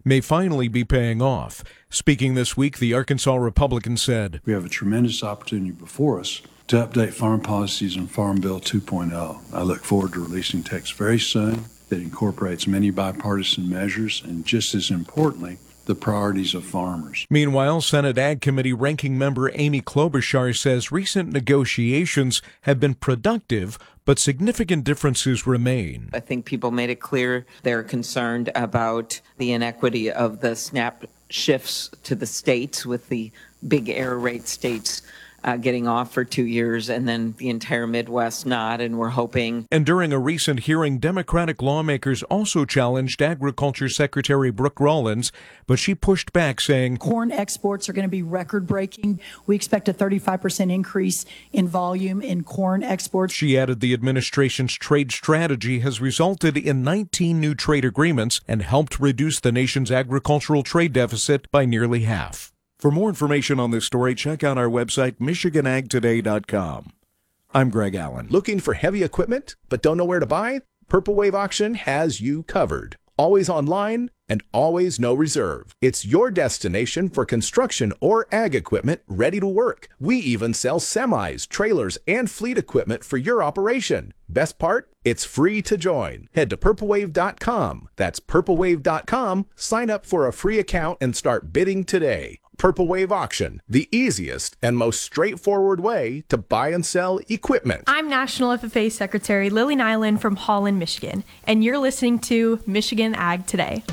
may finally be paying off. Speaking this week, the Arkansas Republican said, "We have a tremendous opportunity before us to update farm policies in Farm Bill 2.0. I look forward to releasing text very soon that incorporates many bipartisan measures and, just as importantly, the priorities of farmers." Meanwhile, Senate Ag Committee Ranking Member Amy Klobuchar says recent negotiations have been productive, but significant differences remain. I think people made it clear they're concerned about the inequity of the SNAP shifts to the states, with the big error rate states getting off for 2 years and then the entire Midwest not, and we're hoping. And during a recent hearing, Democratic lawmakers also challenged Agriculture Secretary Brooke Rollins, but she pushed back, saying corn exports are going to be record-breaking. We expect a 35% increase in volume in corn exports. She added the administration's trade strategy has resulted in 19 new trade agreements and helped reduce the nation's agricultural trade deficit by nearly half. For more information on this story, check out our website, MichiganAgToday.com. I'm Greg Allen. Looking for heavy equipment but don't know where to buy? Purple Wave Auction has you covered. Always online and always no reserve. It's your destination for construction or ag equipment ready to work. We even sell semis, trailers, and fleet equipment for your operation. Best part? It's free to join. Head to purplewave.com. That's purplewave.com. Sign up for a free account and start bidding today. Purple Wave Auction, the easiest and most straightforward way to buy and sell equipment. I'm National FFA Secretary Lily Nyland from Holland, Michigan, and you're listening to Michigan Ag Today.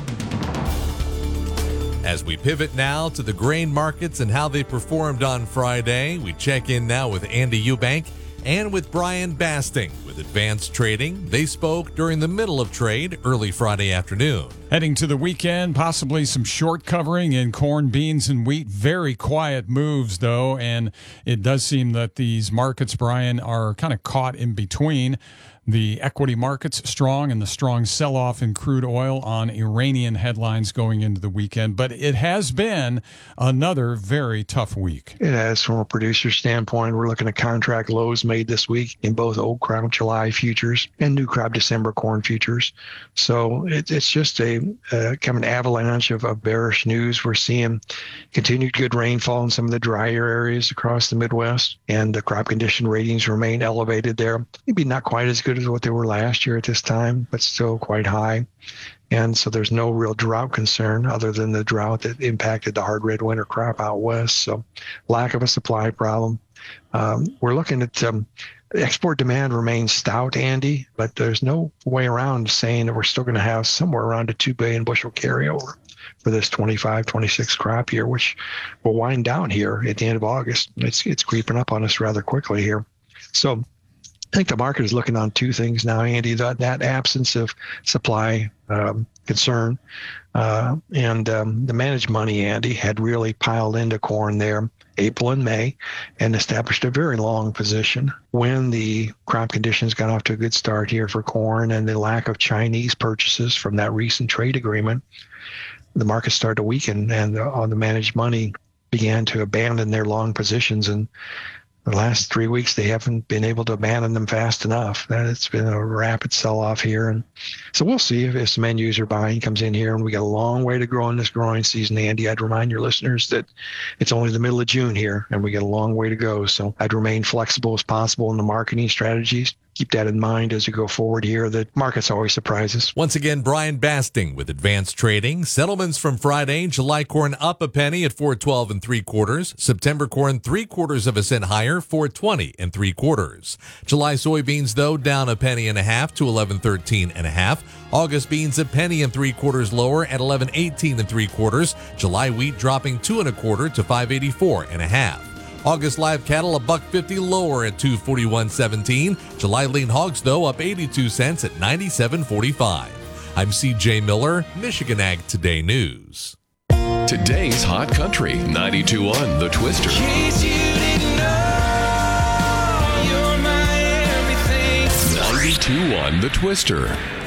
As we pivot now to the grain markets and how they performed on Friday, we check in now with Andy Eubank and with Brian Basting with Advanced Trading. They spoke during the middle of trade early Friday afternoon. Heading to the weekend, possibly some short covering in corn, beans, and wheat. Very quiet moves, though, and it does seem that these markets, Brian, are kind of caught in between. The equity markets strong and the strong sell-off in crude oil on Iranian headlines going into the weekend. But it has been another very tough week. It has. From a producer standpoint, we're looking at contract lows made this week in both old crop July futures and new crop December corn futures. So it's just a kind of an avalanche of bearish news. We're seeing continued good rainfall in some of the drier areas across the Midwest, and the crop condition ratings remain elevated there. Maybe not quite as good as what they were last year at this time, but still quite high. And so there's no real drought concern other than the drought that impacted the hard red winter crop out west. So lack of a supply problem. We're looking at export demand remains stout, Andy, but there's no way around saying that we're still going to have somewhere around a 2 billion bushel carryover for this 25-26 crop year, which will wind down here at the end of August. It's creeping up on us rather quickly here. So I think the market is looking on two things now, Andy, that absence of supply concern and the managed money, Andy, had really piled into corn there April and May and established a very long position. When the crop conditions got off to a good start here for corn and the lack of Chinese purchases from that recent trade agreement, the market started to weaken, and the managed money began to abandon their long positions. And the last 3 weeks, they haven't been able to abandon them fast enough. It's been a rapid sell-off here. And so we'll see if some end user buying comes in here. And we got a long way to grow in this growing season, Andy. I'd remind your listeners that it's only the middle of June here, and we got a long way to go. So I'd remain flexible as possible in the marketing strategies. Keep that in mind as you go forward here. The markets always surprise us. Once again, Brian Basting with Advanced Trading. Settlements from Friday: July corn up a penny at 4.12 3/4. September corn 3/4 cent higher, 4.20 3/4. July soybeans, though, down a penny and a half to 11.13 1/2. August beans a penny and 3/4 lower at 11.18 3/4. July wheat dropping 2 1/4 to 5.84 1/2. August live cattle $1.50 lower at $241.17. July lean hogs, though, up 82 cents at 97.45. I'm C.J. Miller, Michigan Ag Today News. Today's Hot Country, 92.1 The Twister. 92.1 The Twister.